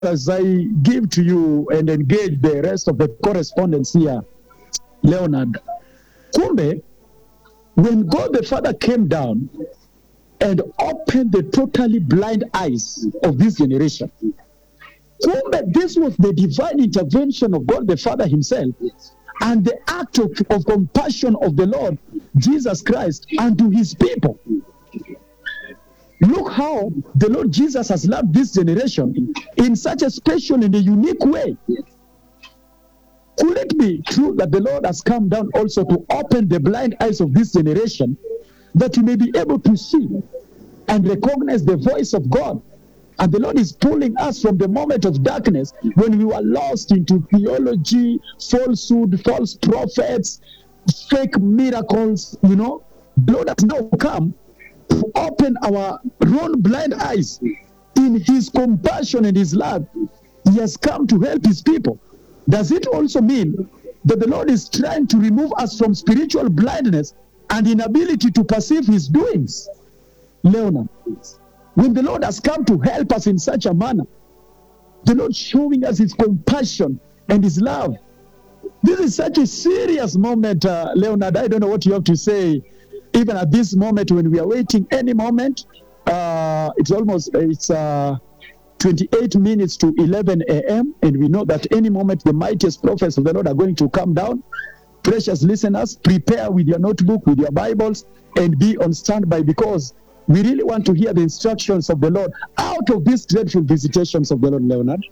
as I give to you and engage the rest of the correspondence here, Leonard, kumbe, when God the Father came down and opened the totally blind eyes of this generation, kumbe, this was the divine intervention of God the Father himself and the act of compassion of the Lord Jesus Christ unto his people. Look how the Lord Jesus has loved this generation in such a special and a unique way. Could it be true that the Lord has come down also to open the blind eyes of this generation, that you may be able to see and recognize the voice of God? And the Lord is pulling us from the moment of darkness when we were lost into theology, falsehood, false prophets, fake miracles, The Lord has now come to open our own blind eyes. In his compassion and his love, he has come to help his people. Does it also mean that the Lord is trying to remove us from spiritual blindness and inability to perceive his doings? Leonard, when the Lord has come to help us in such a manner, the Lord showing us his compassion and his love. This is such a serious moment, Leonard. I don't know what you have to say, even at this moment when we are waiting any moment. It's 28 minutes to 11 a.m. and we know that any moment the mightiest prophets of the Lord are going to come down. Precious listeners, prepare with your notebook, with your Bibles, and be on standby, because we really want to hear the instructions of the Lord out of these dreadful visitations of the Lord, Leonard.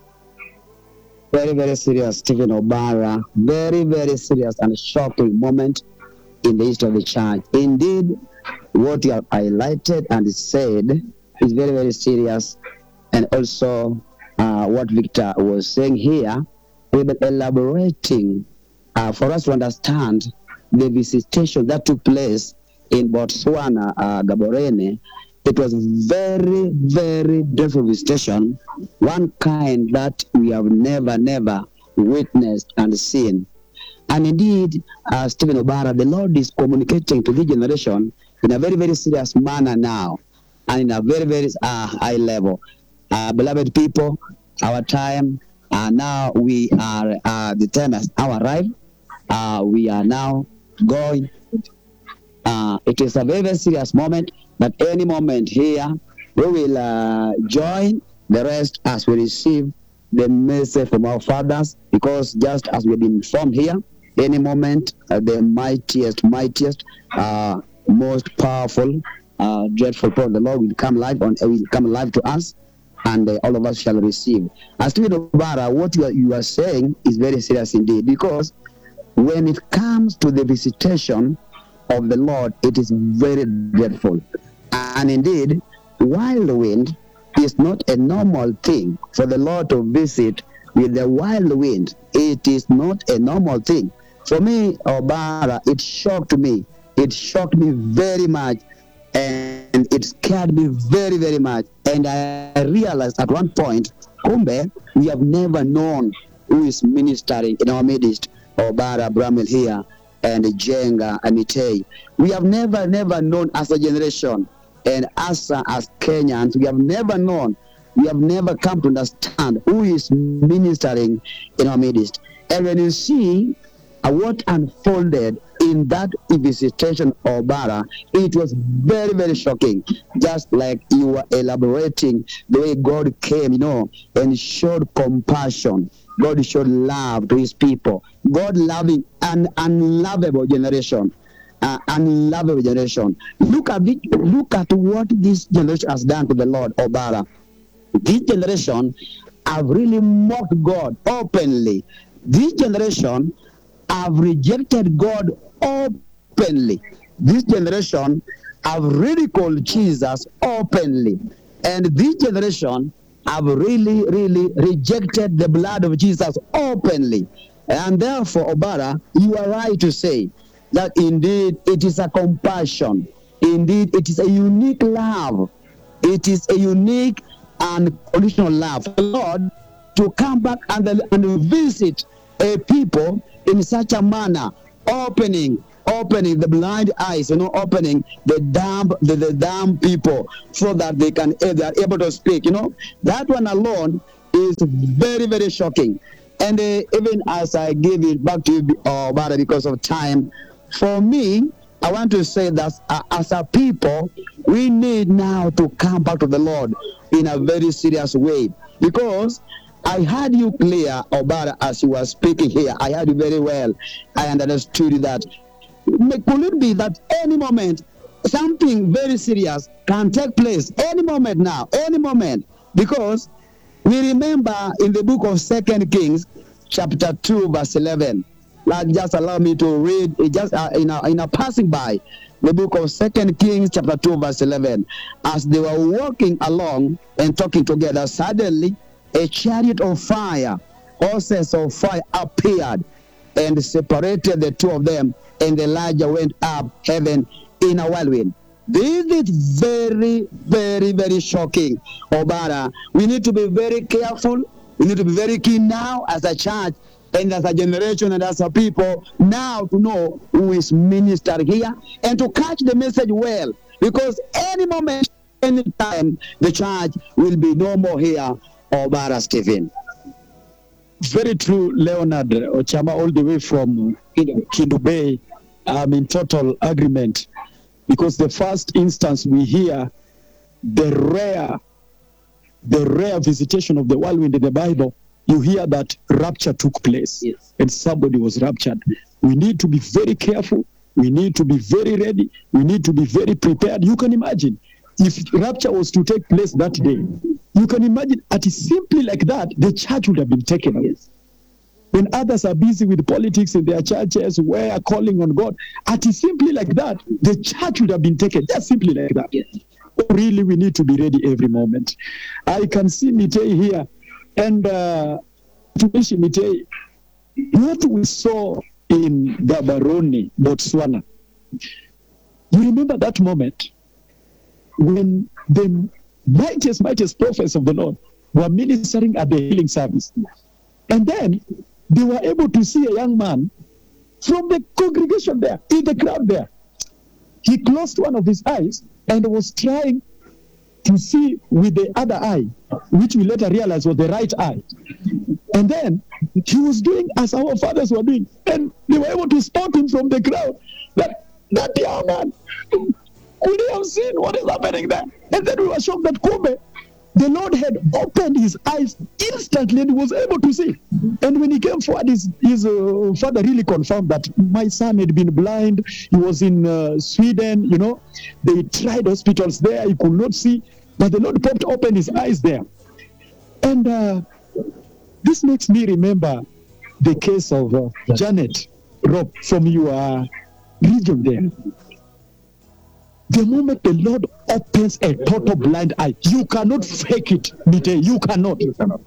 Very, very serious, Stephen Obara. Very, very serious and shocking moment in the history of the church. Indeed, what you have highlighted and said is very, very serious. And also what Victor was saying here, we've been elaborating for us to understand the visitation that took place in Botswana, Gaborone. It was very, very dreadful visitation, one kind that we have never witnessed and seen. And indeed, Stephen Obara, the Lord is communicating to this generation in a very, very serious manner now, and in a very, very high level. Beloved people, our time, now we are, the time has now arrived. We are now going. It is a very, very serious moment, but any moment here, we will join the rest as we receive the message from our fathers, because just as we've been informed here, any moment, the mightiest, most powerful, dreadful prophet, the Lord will come live to us, and all of us shall receive. As to Obara, what you are saying is very serious indeed, because when it comes to the visitation of the Lord, it is very dreadful. And indeed, whirlwind is not a normal thing for the Lord to visit with the whirlwind. It is not a normal thing. For me, Obara, it shocked me. It shocked me very much, and it scared me very, very much. And I realized at one point, kumbe, we have never known who is ministering in our midst. Obara, Bramil here, and Jenga, and Mitei. We have never known as a generation, and as Kenyans, we have never known, we have never come to understand who is ministering in our midst. And when you see what unfolded in that visitation of Obara, it was very, very shocking. Just like you were elaborating the way God came, and showed compassion. God showed love to his people. God loving an unlovable generation. Unlovable generation. Look at what this generation has done to the Lord, Obara. This generation have really mocked God openly. This generation have rejected God openly. This generation have ridiculed Jesus openly. And this generation have really rejected the blood of Jesus openly. And therefore, Obara, you are right to say that indeed it is a compassion. Indeed, it is a unique love. It is a unique and conditional love for the Lord to come back and visit a people in such a manner, opening the blind eyes, opening the dumb people so that they are able to speak. That one alone is very, very shocking. And even as I give it back to you, Obara, because of time, for me, I want to say that as a people, we need now to come back to the Lord in a very serious way. Because I heard you clear, Obara, as you were speaking here. I heard you very well. I understood that. Could it be that any moment, something very serious can take place? Any moment now, any moment. Because we remember in the book of 2 Kings, chapter 2, verse 11. Like, just allow me to read, just in a passing by, the book of 2 Kings, chapter 2, verse 11. As they were walking along and talking together, suddenly a chariot of fire, horses of fire appeared and separated the two of them, and Elijah went up heaven in a whirlwind. This is very, very, very shocking, Obara. We need to be very careful. We need to be very keen now as a church and as a generation and as a people now to know who is ministering here and to catch the message well. Because any moment, any time, the church will be no more here, Obara Stephen. Very true, Leonard Ochama, all the way from Kindu Bay. I'm in total agreement. Because the first instance we hear the rare visitation of the whirlwind in the Bible, you hear that rapture took place. Yes. And somebody was raptured. We need to be very careful. We need to be very ready. We need to be very prepared. You can imagine if rapture was to take place that day, you can imagine simply like that, the church would have been taken away. Yes. When others are busy with politics in their churches, where calling on God, simply like that, the church would have been taken. Just simply like that. Yes. Really, we need to be ready every moment. I can see Mitei here, and Tumishi Mitei, what we saw in Gaborone, Botswana. You remember that moment when the mightiest prophets of the Lord were ministering at the healing service, and then they were able to see a young man from the congregation there, in the crowd there. He closed one of his eyes and was trying to see with the other eye, which we later realized was the right eye. And then he was doing as our fathers were doing. And they were able to spot him from the crowd. That young man, could he have seen what is happening there? And then we were shocked that Kobe, the Lord had opened his eyes instantly and he was able to see. And when he came forward, his father really confirmed that my son had been blind. He was in Sweden, They tried hospitals there. He could not see. But the Lord popped open his eyes there. And this makes me remember the case of Janet Rob from your region there. The moment the Lord opens a total blind eye, you cannot fake it, Mite. You cannot.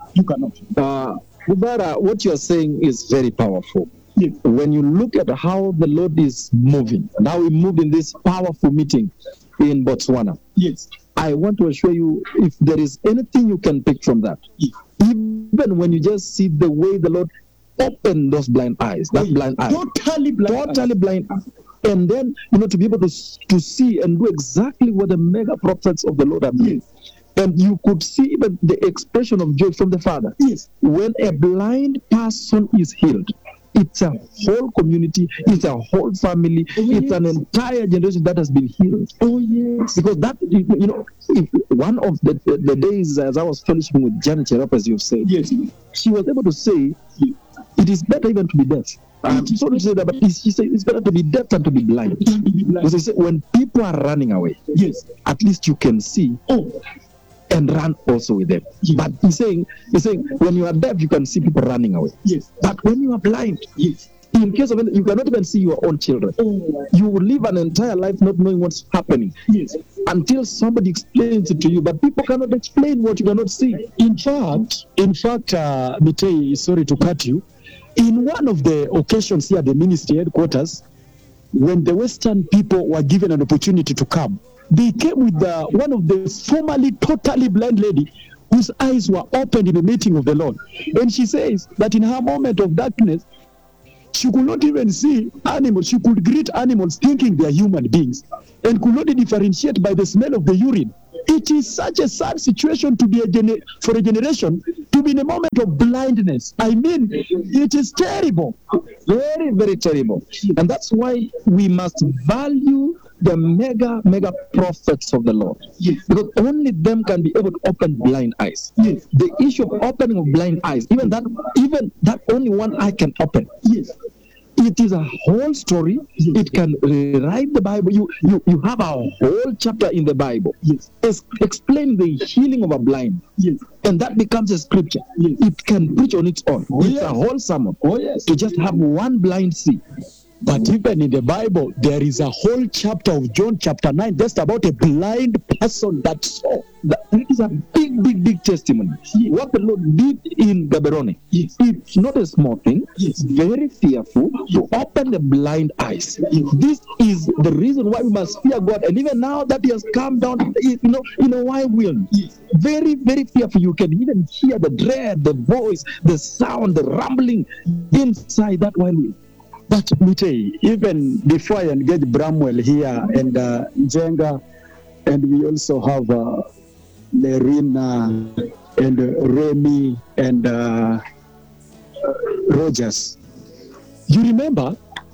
Obara, what you're saying is very powerful. Yes. When you look at how the Lord is moving, and how he moved in this powerful meeting in Botswana, Yes. I want to assure you, if there is anything you can pick from that, even when you just see the way the Lord opened those blind eyes, that blind eye, Totally blind eye. And then, to be able to see and do exactly what the mega prophets of the Lord have done. Yes. And you could see even the expression of joy from the Father. Yes. When a blind person is healed, it's a whole community, it's a whole family, it's an entire generation that has been healed. Oh, yes. Because that, if one of the days as I was fellowshipping with Janet Cherop, as you've said, Yes. she was able to say, it is better even to be deaf. I'm sorry to say that, but she said it's better to be deaf than to be blind. Because he said, when people are running away, Yes. at least you can see and run also with them. Yes. But he's saying, when you are deaf, you can see people running away. Yes. But when you are blind, Yes. in case of you cannot even see your own children. You will live an entire life not knowing what's happening Yes. until somebody explains it to you. But people cannot explain what you cannot see. In fact, Mitei, sorry to cut you. In one of the occasions here at the ministry headquarters, when the Western people were given an opportunity to come, they came with one of the formerly totally blind lady whose eyes were opened in the meeting of the Lord. And she says that in her moment of darkness, she could not even see animals. She could greet animals thinking they are human beings and could not differentiate by the smell of the urine It is such a sad situation to be for a generation to be in a moment of blindness. I mean, it is terrible. Very, very terrible. And that's why we must value the mega prophets of the Lord. Yes. Because only them can be able to open blind eyes. Yes. The issue of opening of blind eyes, even that only one eye can open. Yes. It is a whole story. It can rewrite the Bible. You have a whole chapter in the Bible. Yes. Explain the healing of a blind. Yes. And that becomes a scripture. Yes. It can preach on its own. Oh, it's yes. a whole sermon. Oh, yes. To just have one blind see. But even in the Bible, there is a whole chapter of John chapter 9 just about a blind person that saw. That is a big testimony. Yes. What the Lord did in Gaborone. Yes. It's not a small thing. Yes. Very fearful to open the blind eyes. Yes. This is the reason why we must fear God. And even now that He has come down, in a wide will. Yes. Very, very fearful. You can even hear the dread, the voice, the sound, the rumbling inside that wide will. But Mutei, even before I engage Bramwell here and Njenga, and we also have Lerina and Remy and Rogers. You remember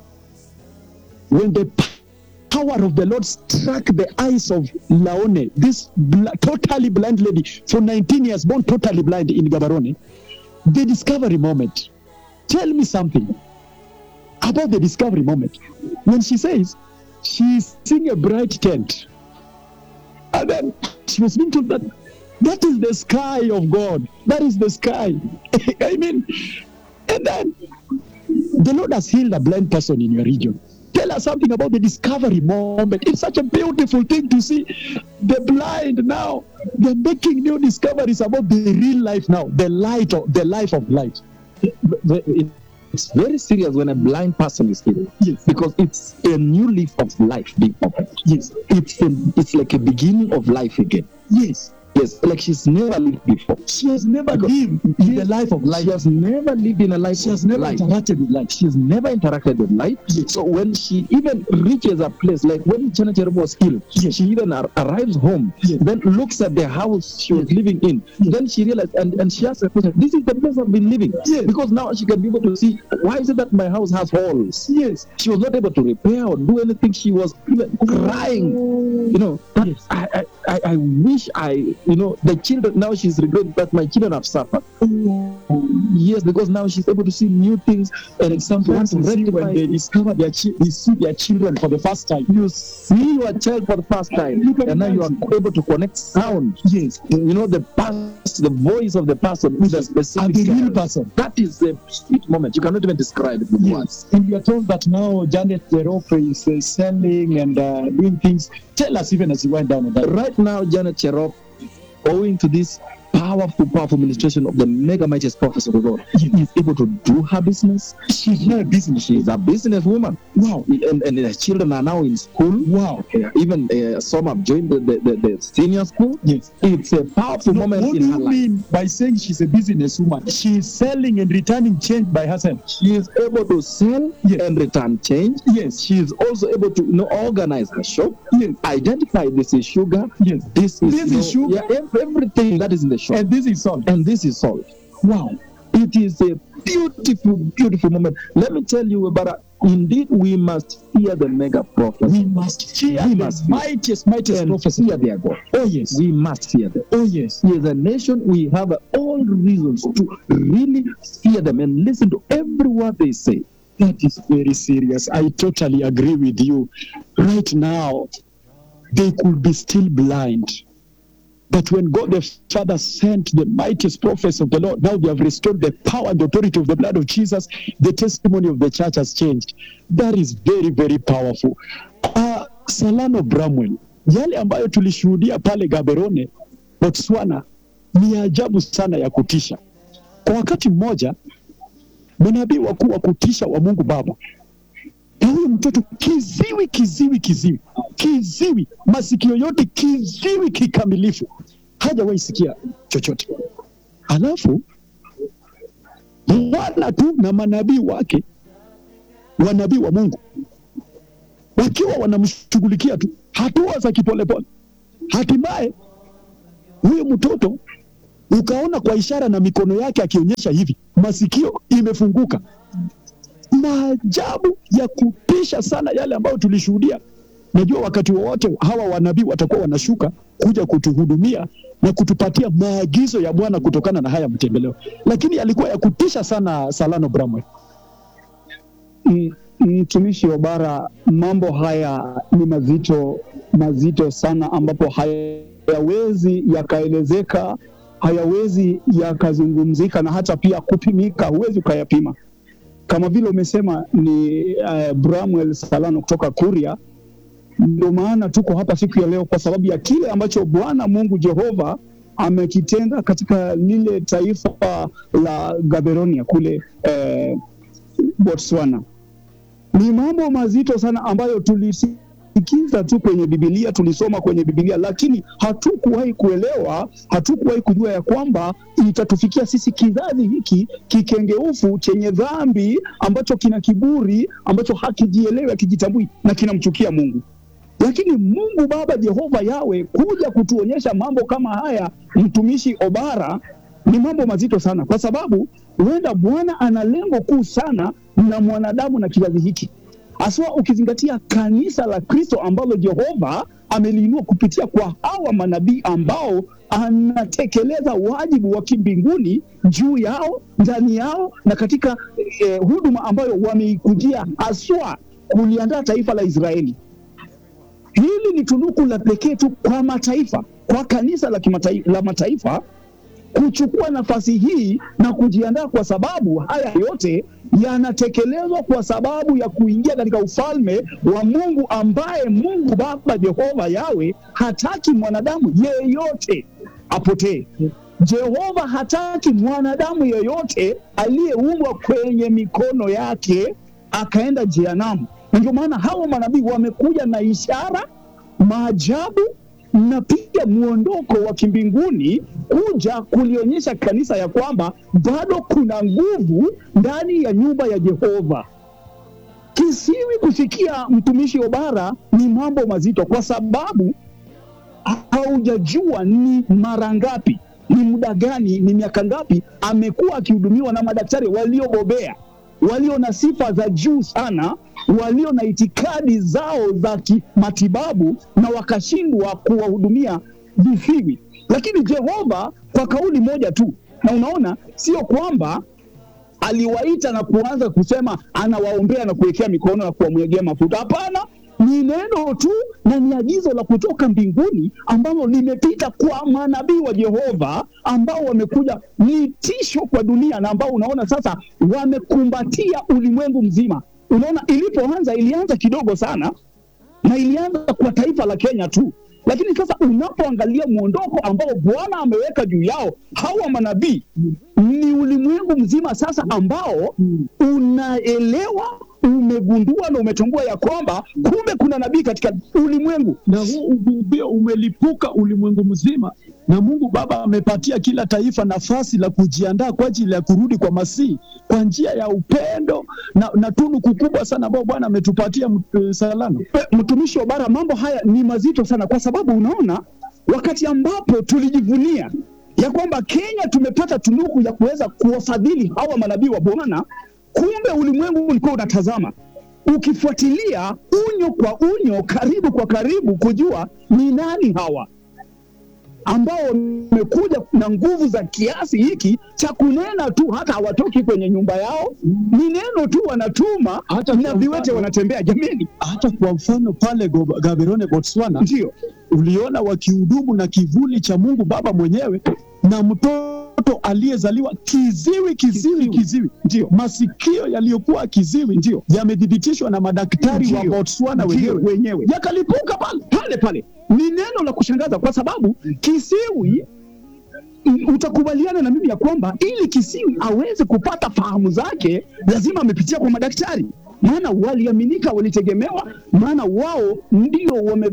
when the power of the Lord struck the eyes of Laone, this totally blind lady for 19 years, born totally blind in Gaborone, the discovery moment. Tell me something about the discovery moment when she says she's seeing a bright tent, and then she was being told that is the sky of God. That is the sky. I mean, and then the Lord has healed a blind person in your region. Tell us something about the discovery moment. It's such a beautiful thing to see the blind now. They're making new discoveries about the real life now, the life of light. It's very serious when a blind person is healed. Yes. Because it's a new leaf of life being opened. Yes. It's like a beginning of life again. Yes. Yes, like she's never lived before. She has never lived in the life of light. She has never lived in a life. She has never interacted with light. She's never interacted with light. Yes. So when she even reaches a place, like when Janet Cherub was healed, yes, she even arrives home, yes, then looks at the house she was living in. Yes. Then she realized, and she asks a question, this is the place I've been living. Yes. Because now she can be able to see, why is it that my house has holes? Yes. She was not able to repair or do anything. She was even crying. You know, yes. I wish the children, now she's regretting that my children have suffered. Yes, because now she's able to see new things, and sometimes when they discover they see their children for the first time. You see your child for the first time, and now you are able to connect sound. Yes, the voice of the person with a specific real person. That is a sweet moment. You cannot even describe it with words. And we are told that now Janet Cherub is selling and doing things. Tell us even as you went down on that. Right now, Janet Cherub, owing to this powerful ministration of the mega mightiest prophets of the Lord, is able to do her business. She's not a business. She's a businesswoman. Wow. And her children are now in school. Wow. Even some have joined the senior school. Yes. It's a powerful moment in her life. What do you mean by saying she's a businesswoman? She's selling and returning change by herself. She is able to sell and return change. Yes. She is also able to organize her shop. Yes. Identify this is sugar. Yes. This is sugar. Yeah, everything that is in the shop. And this is salt. And this is salt. Wow. It is a beautiful moment. Let me tell you about it. Indeed, we must fear the mega prophets. We must fear the mightiest prophets. Fear their God. Oh, yes. We must fear them. Oh, yes. As a nation, we have all reasons to really fear them and listen to every word they say. That is very serious. I totally agree with you. Right now, they could be still blind. But when God the Father sent the mightiest prophets of the Lord, now they have restored the power and authority of the blood of Jesus. The testimony of the church has changed. That is very, very powerful. Salano Bramwell, yale ambayo tulishuhudia pale Gaborone, Botswana, ni ajabu sana ya kutisha. Kwa wakati mmoja, manabii wakuu wa kutisha wa Mungu Baba, na huyu mtoto kiziwi, masikio yote kiziwi kikamilifu, hajawahi sikia chochote. Alafu Bwana tu na manabii wake, wanabii wa Mungu, wakiwa wanamshughulikia tu, hatua za kipolepole, hatimaye huyu mtoto ukaona kwa ishara na mikono yake akionyesha hivi, masikio imefunguka. Maajabu ya kutisha sana yale ambayo tulishuhudia. Najua wakati wowote hawa wanabii watakuwa wanashuka kuja kutuhudumia na kutupatia maagizo ya Bwana kutokana na haya mtembeleo, lakini yalikuwa ya kutisha sana. Salano Bramwell. Mtumishi wa bara, mambo haya ni mazito sana, ambapo hayawezi yakaelezeka, hayawezi yakazungumzika, na hata pia kupimika huwezi ukayapima. Kama vile umesema ni Bramwell Salano kutoka Kuria. Ndio maana tuko hapa siku ya leo, kwa sababu ya kile ambacho Bwana Mungu Jehova amekitenda katika lile taifa la Gaborone kule Botswana. Ni mambo mazito sana ambayo tulisikiza tu kwenye Biblia, tulisoma kwenye Biblia, lakini hatukuwahi kuelewa, hatukuwahi kujua ya kwamba itatufikia sisi kizazi hiki kikengeufu chenye dhambi, ambacho kina kiburi, ambacho hakijielewi, hakijitambui na kinamchukia Mungu. Lakini Mungu Baba Jehova Yawe kuja kutuonyesha mambo kama haya, mtumishi Obara, ni mambo mazito sana, kwa sababu huenda Bwana ana lengo kuu sana na mwanadamu na kizazi hiki, haswa ukizingatia kanisa la Kristo ambalo Jehova ameliinua kupitia kwa hawa manabii ambao anatekeleza wajibu wa kimbinguni juu yao, ndani yao, na katika huduma ambayo wameikujia haswa kuliandaa taifa la Israeli. Hili ni tunuku la pekee tu kwa mataifa, kwa kanisa la mataifa kuchukua nafasi hii na kujiandaa, kwa sababu haya yote yanatekelezwa kwa sababu ya kuingia katika ufalme wa Mungu, ambaye Mungu Baba Jehova Yawe hataki mwanadamu yeyote apotee. Jehova hataki mwanadamu yeyote aliyeumbwa kwenye mikono yake akaenda jehanamu. Ndio maana hawa manabii wamekuja na ishara, maajabu na pia muondoko wa kimbinguni kuja kulionyesha kanisa ya kwamba bado kuna nguvu ndani ya nyumba ya Jehova. Kisiwi kusikia, mtumishi Obara, ni mambo mazito, kwa sababu haujajua ni mara ngapi, ni muda gani, ni miaka ngapi amekuwa akihudumiwa na madaktari waliobobea, walio na sifa za juu sana, walio na itikadi zao za kimatibabu, na wakashindwa kuwahudumia visiwi. Lakini Jehova kwa kauli moja tu, na unaona sio kwamba aliwaita na kuanza kusema anawaombea na kuwekea mikono na kuwamwagia mafuta. Hapana, ni neno tu na ni agizo la kutoka mbinguni ambalo limepita kwa manabii wa Jehova ambao wamekuja, ni tisho kwa dunia, na ambao unaona sasa wamekumbatia ulimwengu mzima. Unaona ilianza kidogo sana, na ilianza kwa taifa la Kenya tu, lakini sasa unapoangalia muondoko ambao Bwana ameweka juu yao hawa manabii, ni ulimwengu mzima sasa ambao unaelewa, umegundua na umetambua ya kwamba kumbe kuna nabii katika ulimwengu, na huu uvuvio umelipuka ulimwengu mzima, na Mungu Baba amepatia kila taifa nafasi la kujiandaa kwa ajili ya kurudi kwa Masihi kwa njia ya upendo na tunuku kubwa sana ambao Bwana ametupatia. Salano, mtumishi wa bara, mambo haya ni mazito sana, kwa sababu unaona wakati ambapo tulijivunia ya kwamba Kenya tumepata tunuku ya kuweza kuwafadhili hawa manabii wa Bwana, kumbe ulimwengu ulikuwa unatazama ukifuatilia unyo kwa unyo, karibu kwa karibu, kujua ni nani hawa ambao wamekuja na nguvu za kiasi hiki cha kunena tu, hata hawatoki kwenye nyumba yao, ni neno tu wanatuma, hata na viwete wanatembea. Jamani, hata kwa mfano pale Gaborone Botswana, ndio uliona wakihudumu na kivuli cha Mungu Baba mwenyewe, na mtoto aliyezaliwa kiziwi, ndio masikio yaliyokuwa kiziwi, ndio yamedhibitishwa na madaktari wa Botswana wenyewe yakalipuka pale. Ni neno la kushangaza, kwa sababu kisiwi, utakubaliana na mimi ya kwamba ili kisiwi aweze kupata fahamu zake lazima amepitia kwa madaktari, maana waliaminika, walitegemewa, maana wao ndio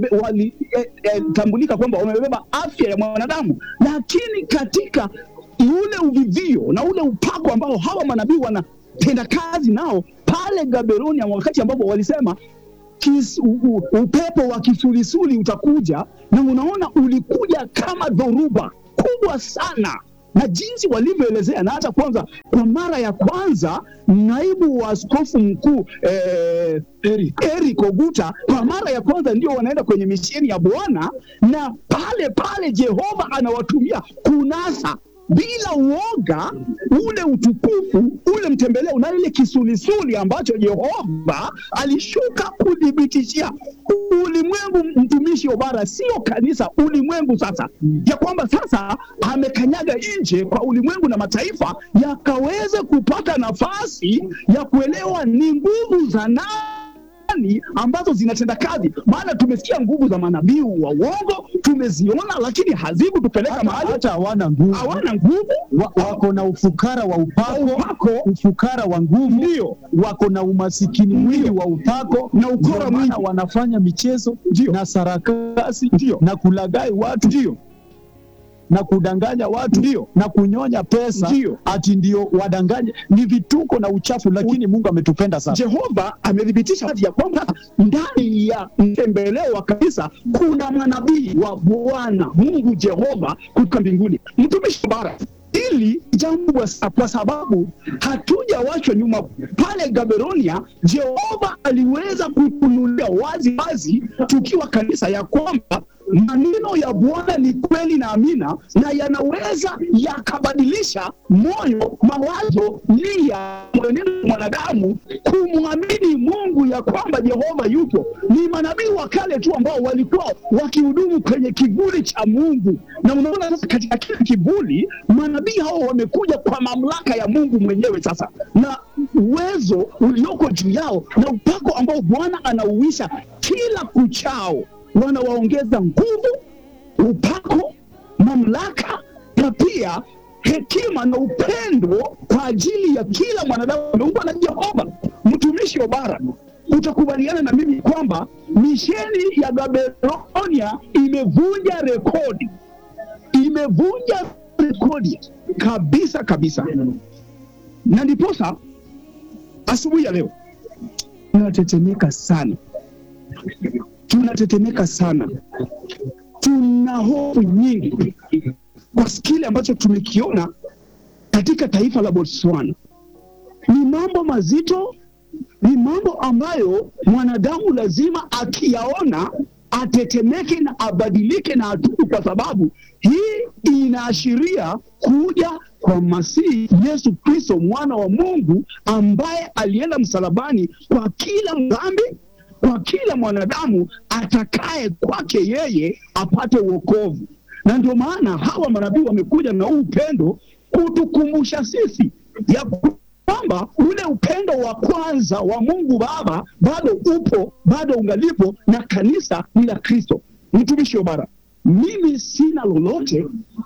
walitambulika kwamba wamebeba afya ya mwanadamu. Lakini katika ule uvivio na ule upako ambao hawa manabii wanatenda kazi nao pale Gaborone, wakati ambapo walisema upepo wa kisulisuli utakuja, na unaona ulikuja kama dhoruba, kubwa sana, na jinsi walivyoelezea, na hata kwanza kwa mara ya kwanza naibu wa askofu mkuu Eric Oguta kwa mara ya kwanza ndio wanaenda kwenye misheni ya Bwana, na pale Jehova anawatumia kunasa bila uoga ule utukufu, ule mtembeleo na ile kisulisuli ambacho Jehova alishuka kudhibitishia ulimwengu. Mtumishi Obara, sio kanisa, ulimwengu sasa, ya kwamba sasa amekanyaga nje kwa ulimwengu na mataifa yakaweze kupata nafasi ya kuelewa ni nguvu za ambazo zinatenda kazi. Maana tumesikia nguvu za manabii wa uongo, tumeziona, lakini hazikutupeleka mahali. Hata hawana nguvu, wako na ufukara wa upako, ufukara wa nguvu, ndio wako na umasikini mwingi wa upako na ukora mwingi, wanafanya michezo na sarakasi na kulagai watu na kudanganya watu na kunyonya pesa ati ndio wadanganye. Ni vituko na uchafu, lakini Mungu ametupenda sana. Jehova amethibitisha ya kwamba ndani ya mtembeleo wa kanisa kuna manabii wa Bwana Mungu Jehova kutoka mbinguni. Mtumishi bara ili jambo kwa sababu hatujawachwa nyuma. Pale Gaberonia Jehova aliweza kutunulia wazi tukiwa kanisa ya kwamba maneno ya Bwana ni kweli na amina, na yanaweza yakabadilisha moyo, mawazo, nia, mwenendo mwanadamu kumwamini Mungu ya kwamba Jehova yupo. Ni manabii wa kale tu ambao walikuwa wakihudumu kwenye kivuli cha Mungu, na unaona sasa katika kile kivuli manabii hao wamekuja kwa mamlaka ya Mungu mwenyewe sasa, na uwezo ulioko juu yao na upako ambao Bwana anauisha kila kuchao, wanawaongeza nguvu, upako, mamlaka na pia hekima na upendo kwa ajili ya kila mwanadamu ameumbwa na Jehova. Mtumishi wa bara, utakubaliana na mimi kwamba misheni ya Gaberonia imevunja rekodi kabisa, na ndiposa asubuhi ya leo tunatetemeka sana, tuna hofu nyingi kwa kile ambacho tumekiona katika taifa la Botswana. Ni mambo mazito, ni mambo ambayo mwanadamu lazima akiyaona atetemeke na abadilike na atubu, kwa sababu hii inaashiria kuja kwa Masihi Yesu Kristo, mwana wa Mungu, ambaye alienda msalabani kwa kila mdhambi, kwa kila mwanadamu atakaye kwake yeye apate wokovu. Na ndio maana hawa manabii wamekuja na upendo kutukumbusha sisi ya kwamba ule upendo wa kwanza wa Mungu Baba bado upo, bado ungalipo, na kanisa ni la Kristo. Mtumishi Obara, mimi sina lolote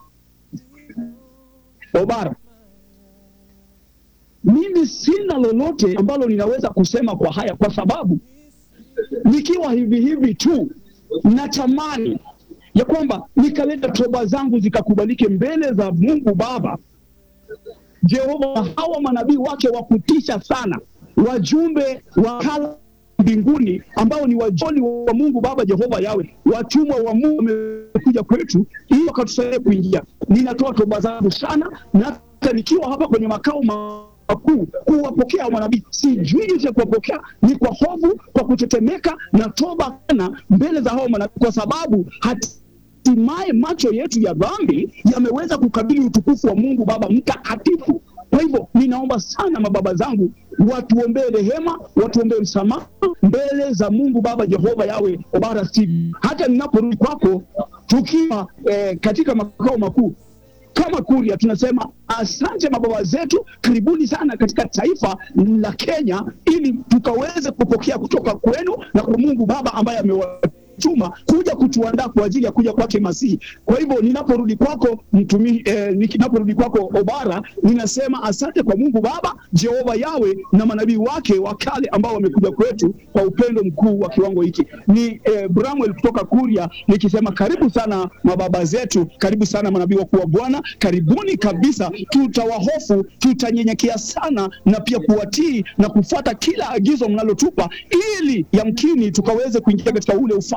mimi sina lolote ambalo ninaweza kusema kwa haya, kwa sababu nikiwa hivi tu natamani ya kwamba nikaleta toba zangu zikakubalike mbele za Mungu Baba Jehova. Hawa manabii wake wa kutisha sana, wajumbe wa mbinguni ambao ni wajoli wa Mungu Baba Jehova Yawe, watumwa wa Mungu wamekuja kwetu ili wakatusaidia kuingia. Ninatoa toba zangu sana, na hata nikiwa hapa kwenye makao makuu kuwapokea manabii, sijui jinsi ya kuwapokea, ni kwa hofu, kwa kutetemeka na toba sana mbele za hao manabii, kwa sababu hatimaye macho yetu ya dhambi yameweza kukabili utukufu wa Mungu Baba mtakatifu. Kwa hivyo ninaomba sana mababa zangu watuombee rehema, watuombee msamaha mbele za Mungu Baba Jehova Yawe. Obara Steve, hata ninaporudi kwako tukiwa katika makao makuu kama Kuria, tunasema asante mababa zetu, karibuni sana katika taifa la Kenya, ili tukaweze kupokea kutoka kwenu na kwa Mungu Baba ambaye amewatuma kuja kutuandaa kwa ajili ya kuja kwake Masihi. Kwa hivyo ninaporudi kwako ninaporudi kwako Obara, ninasema asante kwa Mungu Baba Jehova Yawe na manabii wake wa kale ambao wamekuja kwetu kwa upendo mkuu wa kiwango hiki. Ni Bramwell kutoka Kuria nikisema karibu sana mababa zetu, karibu sana manabii wakuu wa Bwana, karibuni kabisa. Tutawahofu, tutanyenyekea sana na pia kuwatii na kufuata kila agizo mnalotupa, ili yamkini tukaweze kuingia katika ule ufalme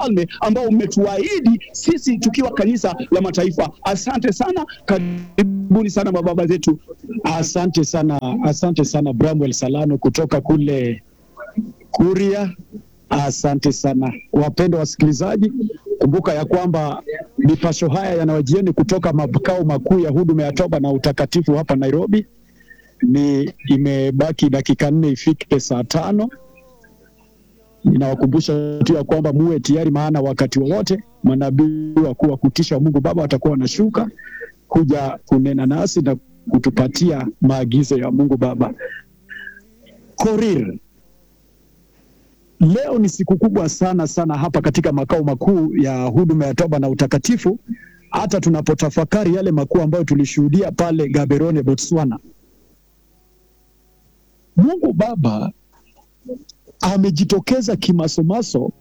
ufalme ambao umetuahidi sisi tukiwa kanisa la mataifa. Asante sana, karibuni sana mababa zetu. Asante sana Bramwell Salano kutoka kule Kuria. Asante sana wapendwa wasikilizaji, kumbuka ya kwamba mipasho haya yanawajieni kutoka makao makuu ya huduma ya toba na utakatifu hapa Nairobi. Ni imebaki dakika 4 ifike saa 5. Ninawakumbusha tu ya kwamba muwe tayari, maana wakati wowote manabii wakuu wa kutisha wa Mungu Baba watakuwa wanashuka kuja kunena nasi na kutupatia maagizo ya Mungu Baba. Korir, leo ni siku kubwa sana hapa katika makao makuu ya huduma ya toba na utakatifu, hata tunapotafakari yale makuu ambayo tulishuhudia pale Gaborone, Botswana. Mungu Baba amejitokeza kimasomaso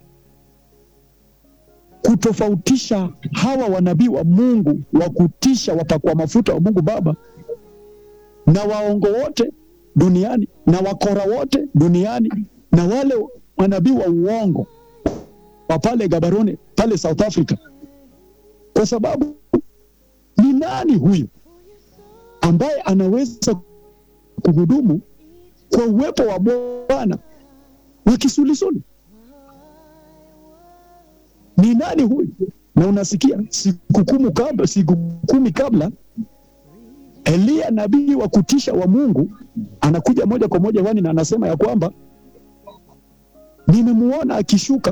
kutofautisha hawa wanabii wa Mungu wa kutisha, wapakwa mafuta wa Mungu Baba, na waongo wote duniani na wakora wote duniani na wale manabii wa uongo wa pale Gaborone pale South Africa. Kwa sababu ni nani huyu ambaye anaweza kuhudumu kwa uwepo wa Bwana wa kisulisuli? Ni nani huyu? Na unasikia siku 10 kabla Elia nabii wa kutisha wa Mungu anakuja moja kwa moja wani na anasema ya kwamba nimemuona akishuka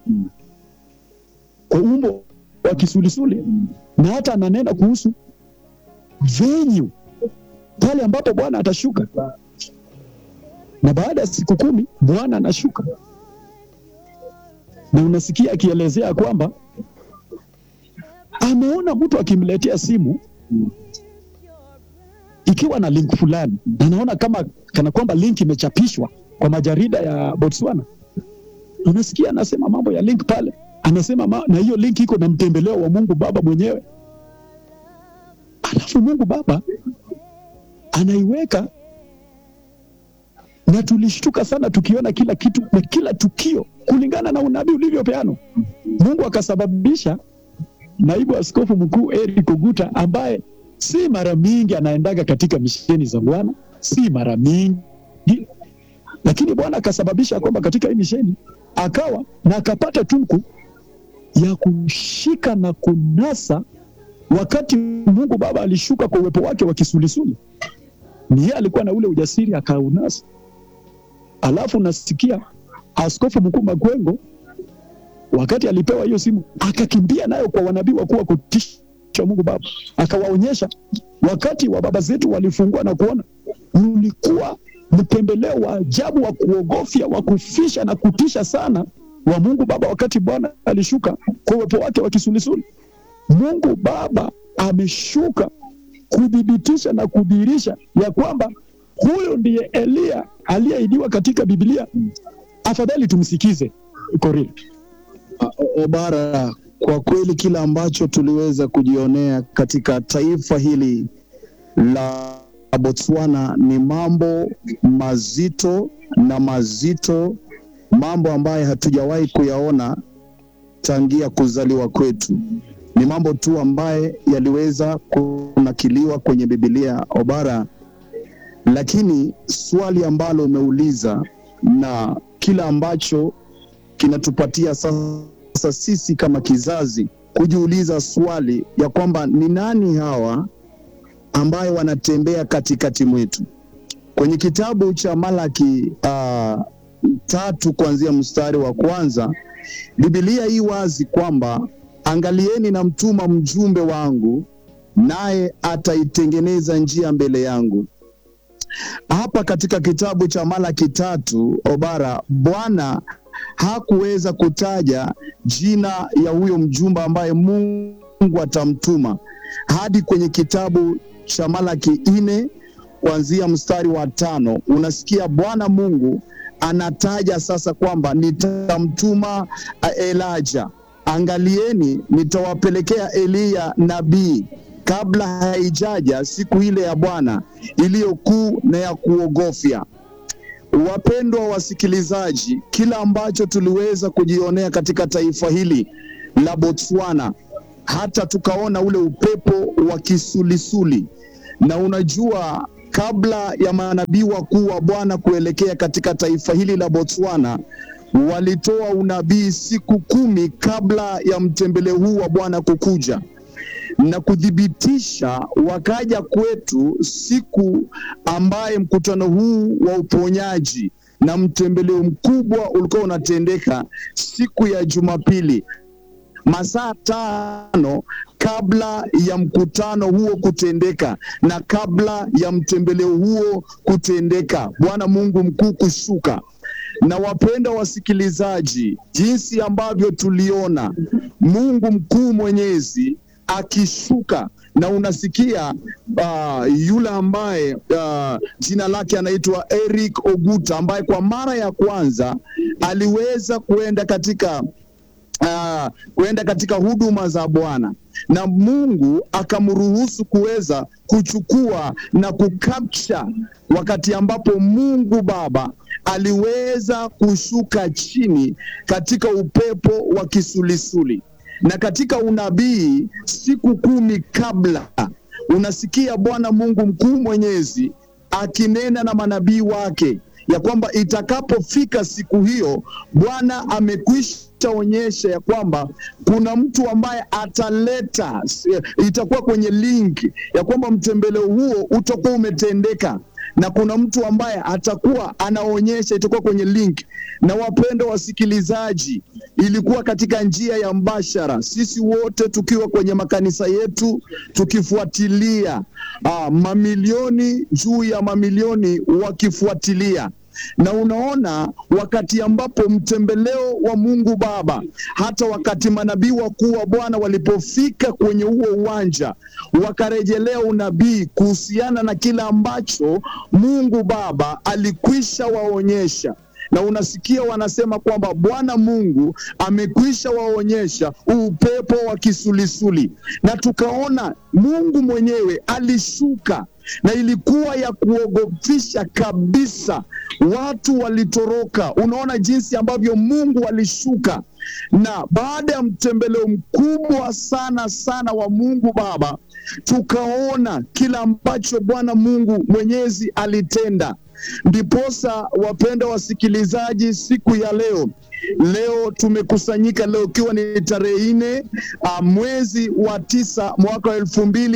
kwa umbo wa kisulisuli, na hata ananena kuhusu venue pale ambapo Bwana atashuka. Na baada ya siku 10 Bwana anashuka, na unasikia akielezea kwamba ameona mtu akimletea simu ikiwa na link fulani, na naona kana kwamba link imechapishwa kwa majarida ya Botswana. Unasikia anasema mambo ya link pale, anasema na hiyo link iko na mtembeleo wa Mungu Baba mwenyewe. Alafu Mungu Baba anaiweka, na tulishtuka sana tukiona kila kitu na kila tukio kulingana na unabii ulivyopeanwa. Mungu akasababisha naibu askofu mkuu Eric Oguta, ambaye si mara mingi anaendaga katika misheni za Bwana, si mara mingi, lakini Bwana akasababisha kwamba katika hii misheni akawa na akapata tunku ya kushika na kunasa wakati Mungu Baba alishuka kwa uwepo wake wa kisulisuli. Ni yeye alikuwa na ule ujasiri akaunasa. Alafu nasikia askofu mkuu Magwengo wakati alipewa hiyo simu akakimbia nayo kwa wanabii wakuu wa kutisha Mungu Baba, akawaonyesha wakati wa baba zetu walifungua na kuona ulikuwa mtembeleo wa ajabu wa kuogofya, wa kufisha na kutisha sana wa Mungu Baba wakati Bwana alishuka kwa uwepo wake wa kisulisuli. Mungu Baba ameshuka kudhibitisha na kudhihirisha ya kwamba huyo ndiye Elia aliyeidiwa katika Biblia. Afadhali tumsikize Korir. Obara, kwa kweli kila ambacho tuliweza kujionea katika taifa hili la Botswana ni mambo mazito, mambo ambayo hatujawahi kuyaona tangia kuzaliwa kwetu. Ni mambo tu ambaye yaliweza kunakiliwa kwenye Biblia, Obara. Lakini swali ambalo umeuliza na kila ambacho kinatupatia sasa sisi kama kizazi kujiuliza swali ya kwamba ni nani hawa ambayo wanatembea katikati mwetu. Kwenye kitabu cha Malaki 3 kuanzia mstari wa 1, Biblia hii wazi kwamba angalieni na mtuma mjumbe wangu, naye ataitengeneza njia mbele yangu. Hapa katika kitabu cha Malaki 3, Obara, Bwana hakuweza kutaja jina ya huyo mjumbe ambaye Mungu atamtuma hadi kwenye kitabu cha Malaki 4 kuanzia mstari wa 5. Unasikia Bwana Mungu anataja sasa kwamba nitamtuma Elijah. Angalieni, nitawapelekea Elia nabii kabla haijaja siku ile ya Bwana iliyo kuu na ya kuogofya. Wapendwa wasikilizaji, kila ambacho tuliweza kujionea katika taifa hili la Botswana, hata tukaona ule upepo wa kisulisuli. Na unajua, kabla ya manabii wakuu wa Bwana kuelekea katika taifa hili la Botswana, walitoa unabii siku 10 kabla ya mtembeleo huu wa Bwana kukuja, na kudhibitisha wakaja kwetu siku ambaye mkutano huu wa uponyaji na mtembeleo mkubwa ulikuwa unatendeka siku ya Jumapili, masaa 5 kabla ya mkutano huo kutendeka na kabla ya mtembeleo huo kutendeka, Bwana Mungu mkuu kushuka. Na wapenda wasikilizaji, jinsi ambavyo tuliona Mungu mkuu mwenyezi akishuka, na unasikia yule ambaye jina lake anaitwa Eric Oguta, ambaye kwa mara ya kwanza aliweza kuenda katika huduma za Bwana, na Mungu akamruhusu kuweza kuchukua na kukapture, wakati ambapo Mungu Baba aliweza kushuka chini katika upepo wa kisulisuli. Na katika unabii siku 10 kabla, unasikia Bwana Mungu mkuu mwenyezi akinena na manabii wake ya kwamba itakapofika siku hiyo, Bwana amekwisha onyesha ya kwamba kuna mtu ambaye ataleta, itakuwa kwenye link ya kwamba mtembeleo huo utakuwa umetendeka, na kuna mtu ambaye atakuwa anaonyesha, itakuwa kwenye link. Na wapendwa wasikilizaji, ilikuwa katika njia ya mbashara, sisi wote tukiwa kwenye makanisa yetu tukifuatilia, mamilioni juu ya mamilioni wakifuatilia. Na unaona, wakati ambapo mtembeleo wa Mungu Baba, hata wakati manabii wakuu wa Bwana walipofika kwenye huo uwanja, wakarejelea unabii kuhusiana na kila ambacho Mungu Baba alikwisha waonyesha. Na unasikia wanasema kwamba Bwana Mungu amekwisha waonyesha upepo wa kisulisuli, na tukaona Mungu mwenyewe alishuka, na ilikuwa ya kuogofisha kabisa. Watu walitoroka. Unaona jinsi ambavyo Mungu alishuka. Na baada ya mtembeleo mkubwa sana sana wa Mungu Baba, tukaona kila ambacho Bwana Mungu mwenyezi alitenda. Ndiposa wapenda wasikilizaji, siku ya leo tumekusanyika, leo ikiwa ni tarehe 4 mwezi wa 9 mwaka wa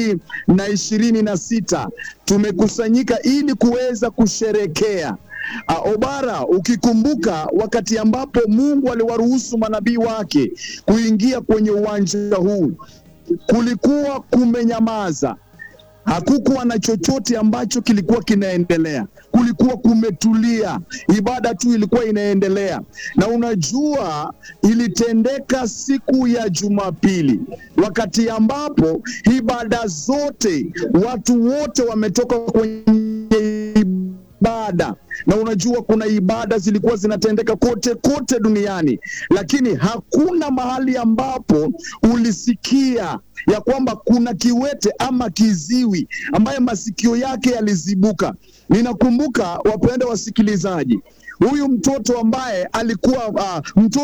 2026, tumekusanyika ili kuweza kusherekea Obara, ukikumbuka wakati ambapo Mungu aliwaruhusu manabii wake kuingia kwenye uwanja huu, kulikuwa kumenyamaza. Hakukuwa na chochote ambacho kilikuwa kinaendelea. Kulikuwa kumetulia. Ibada tu ilikuwa inaendelea. Na unajua, ilitendeka siku ya Jumapili, wakati ambapo ibada zote, watu wote wametoka kwenye ibada. Na unajua, kuna ibada zilikuwa zinatendeka kote duniani, lakini hakuna mahali ambapo ulisikia ya kwamba kuna kiwete ama kiziwi ambaye masikio yake yalizibuka. Ninakumbuka, wapenda wasikilizaji, huyu mtoto ambaye alikuwa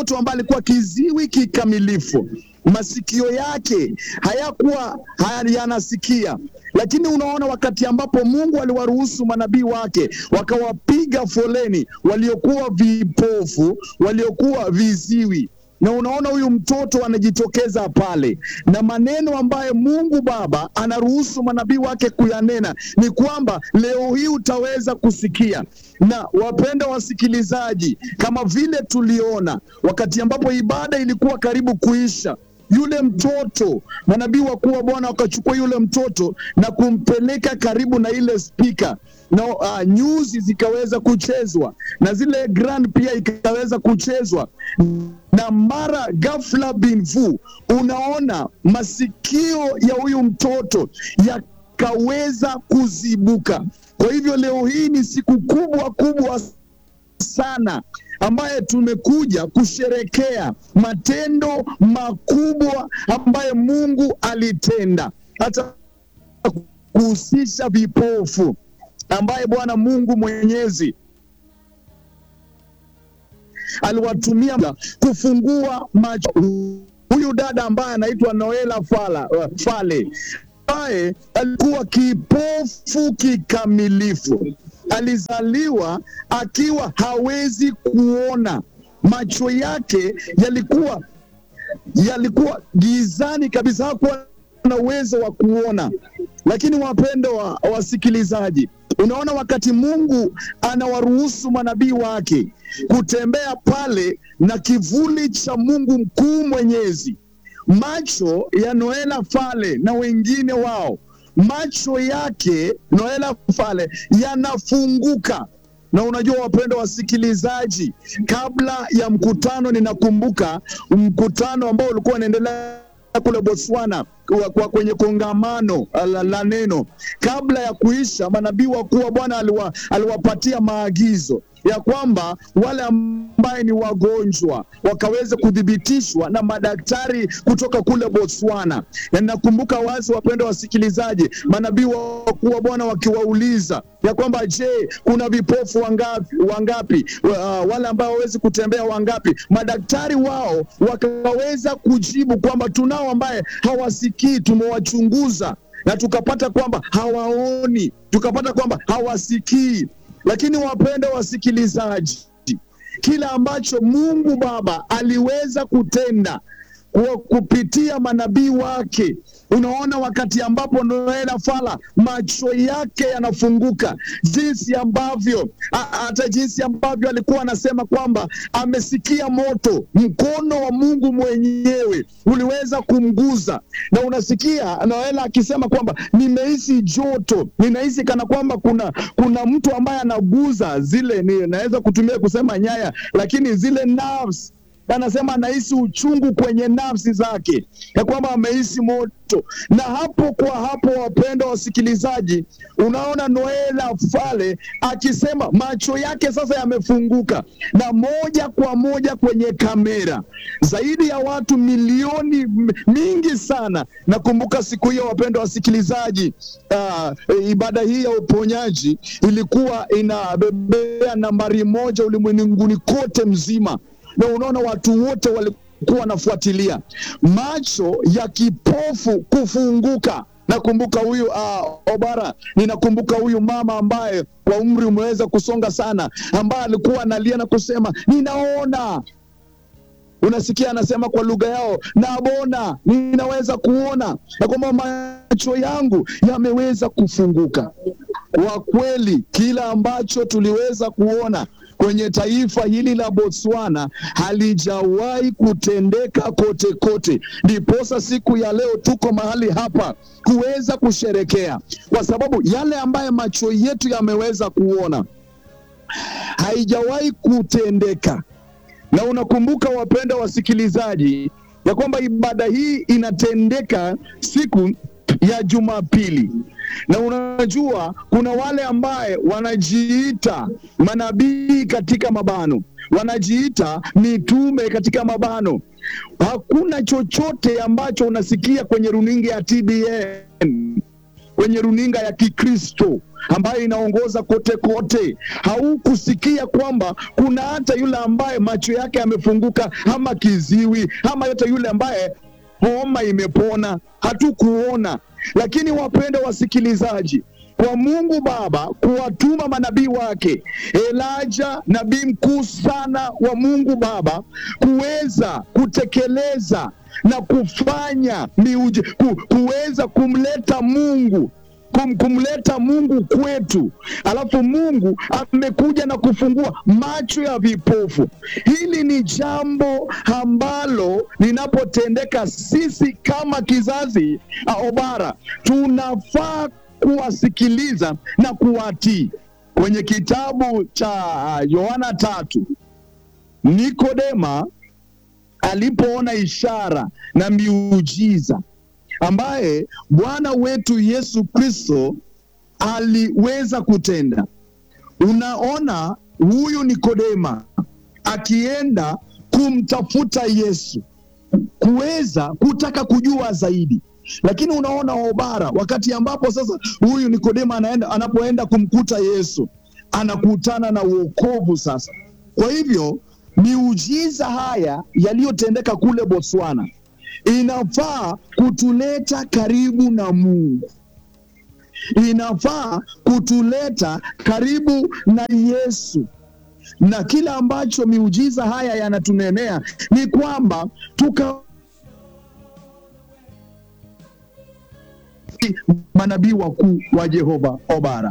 kiziwi kikamilifu, masikio yake hayakuwa yanasikia. Lakini unaona, wakati ambapo Mungu aliwaruhusu manabii wake wakawapiga foleni waliokuwa vipofu, waliokuwa viziwi, na unaona huyu mtoto anajitokeza pale, na maneno ambaye Mungu Baba anaruhusu manabii wake kuyanena ni kwamba leo hii utaweza kusikia. Na wapenda wasikilizaji, kama vile tuliona wakati ambapo ibada ilikuwa karibu kuisha, yule mtoto, manabii wakuu wa Bwana wakachukua yule mtoto na kumpeleka karibu na ile speaker, na nyuzi zikaweza kuchezwa na zile grand pia ikaweza kuchezwa, na mara ghafla binvu, unaona masikio ya huyu mtoto yakaweza kuzibuka. Kwa hivyo leo hii ni siku kubwa sana ambaye tumekuja kusherekea matendo makubwa ambaye Mungu alitenda, hata kuhusisha vipofu ambaye Bwana Mungu mwenyezi aliwatumia kufungua macho. Huyu dada ambaye anaitwa Noela Fale ambaye alikuwa kipofu kikamilifu, alizaliwa akiwa hawezi kuona, macho yake yalikuwa gizani kabisa, hakuwa na uwezo wa kuona. Lakini wapendwa wasikilizaji, unaona wakati Mungu anawaruhusu manabii wake kutembea pale na kivuli cha Mungu mkuu mwenyezi, macho ya Noela Fale na wengine wao, macho yake Noela Fale yanafunguka. Na unajua wapendwa wasikilizaji, kabla ya mkutano, ninakumbuka mkutano ambao ulikuwa unaendelea kule Botswana kwenye kongamano la neno, kabla ya kuisha, manabii wakuu wa Bwana aliwapatia maagizo ya kwamba wale ambaye ni wagonjwa wakaweze kudhibitishwa na madaktari kutoka kule Botswana. Na nakumbuka wazi wapendwa wasikilizaji, manabii wakuu wa Bwana wakiwauliza ya kwamba je, kuna vipofu wangapi? Wale ambao hawezi kutembea wangapi? Madaktari wao wakaweza kujibu kwamba tunao ambaye hawasikii, tumewachunguza na tukapata kwamba hawaoni, tukapata kwamba hawasikii. Lakini wapendwa wasikilizaji, kila ambacho Mungu Baba aliweza kutenda kwa kupitia manabii wake, unaona wakati ambapo Noela Fala macho yake yanafunguka, jinsi ambavyo alikuwa anasema kwamba amesikia moto, mkono wa Mungu mwenyewe uliweza kumguza. Na unasikia Noela akisema kwamba nimehisi joto, ninahisi kana kwamba kuna mtu ambaye anaguza zile, naweza kutumia kusema nyaya, lakini zile nerves. Anasema anahisi uchungu kwenye nafsi zake, ya kwamba amehisi moto. Na hapo wapendwa wasikilizaji, unaona Noela Fale akisema macho yake sasa yamefunguka, na moja kwa moja kwenye kamera, zaidi ya watu milioni mingi sana. Nakumbuka siku hiyo wapendwa wasikilizaji, ibada hii ya uponyaji ilikuwa inabebea nambari 1 ulimwenguni kote mzima. Na unaona watu wote walikuwa wanafuatilia, macho ya kipofu kufunguka. Nakumbuka huyu Obara, ninakumbuka huyu mama ambaye kwa umri umeweza kusonga sana, ambaye alikuwa analia na kusema ninaona. Unasikia anasema kwa lugha yao, nabona, ninaweza kuona, na kwamba macho yangu yameweza kufunguka. Kwa kweli kila ambacho tuliweza kuona kwenye taifa hili la Botswana halijawahi kutendeka kote kote. Ndiposa siku ya leo tuko mahali hapa kuweza kusherekea, kwa sababu yale ambaye macho yetu yameweza kuona haijawahi kutendeka. Na unakumbuka wapenda wasikilizaji, ya kwamba ibada hii inatendeka siku ya Jumapili. Na unajua kuna wale ambaye wanajiita manabii katika mabano, wanajiita mitume katika mabano. Hakuna chochote ambacho unasikia kwenye runinga ya TBN, kwenye runinga ya Kikristo ambayo inaongoza kote kote, haukusikia kwamba kuna hata yule ambaye macho yake yamefunguka, ama kiziwi, ama hata yule ambaye homa imepona. Hatukuona. Lakini wapenda wasikilizaji, kwa Mungu Baba kuwatuma manabii wake, Elijah nabii mkuu sana wa Mungu Baba, kuweza kutekeleza na kufanya miujiza, kuweza kumleta Mungu kwetu. Alafu Mungu amekuja na kufungua macho ya vipofu. Hili ni jambo ambalo linapotendeka, sisi kama kizazi Obara tunafaa kuwasikiliza na kuwatii. Kwenye kitabu cha Yohana 3, Nikodema alipoona ishara na miujiza ambaye Bwana wetu Yesu Kristo aliweza kutenda, unaona huyu Nikodema akienda kumtafuta Yesu kuweza kutaka kujua zaidi. Lakini unaona Obara, wakati ambapo sasa huyu Nikodema anapoenda kumkuta Yesu, anakutana na wokovu sasa. Kwa hivyo miujiza haya yaliyotendeka kule Botswana inafaa kutuleta karibu na Mungu, inafaa kutuleta karibu na Yesu. Na kila ambacho miujiza haya yanatunenea ni kwamba manabii wakuu wa Jehova Obara.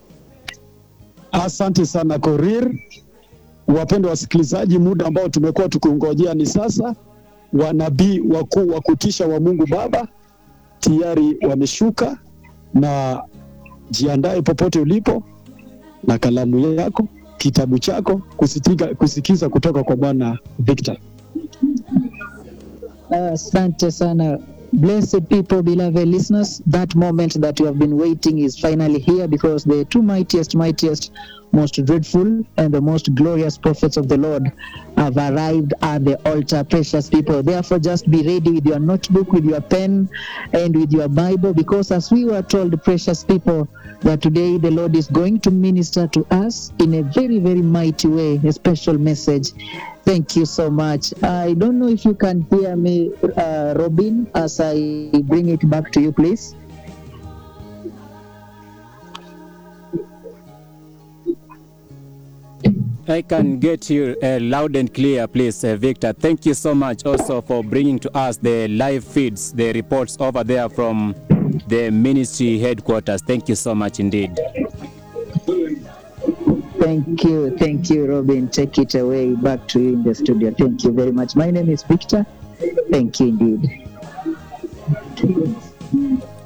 Asante sana Korir. Wapendwa wasikilizaji, muda ambao tumekuwa tukingojea ni sasa. Wanabii wakuu wa kutisha wa Mungu Baba tayari wameshuka, na jiandae popote ulipo na kalamu yako, kitabu chako, kusikiza kutoka kwa Bwana Victor. Asante sana. Blessed people, beloved listeners, that moment that you have been waiting is finally here, because the two mightiest, most dreadful and the most glorious prophets of the Lord have arrived at the altar, precious people. Therefore, just be ready with your notebook, with your pen, and with your Bible, because as we were told, precious people, that today the Lord is going to minister to us in a very, very mighty way, a special message. Thank you so much. I don't know if you can hear me, Robin, as I bring it back to you, please. I can get you loud and clear, please, Victor. Thank you so much also for bringing to us the live feeds, the reports over there from the ministry headquarters. Thank you so much indeed. Thank you, Robin. Take it away back to you in the studio. Thank you very much. My name is Victor. Thank you indeed.